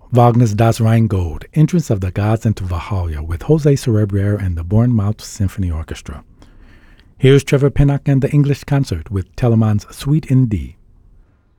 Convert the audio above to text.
Wagner's Das Rheingold, Entrance of the Gods into Valhalla with Jose Cerebriere and the Bournemouth Symphony Orchestra. Here's Trevor Pinnock and the English Concert with Telemann's Suite in D.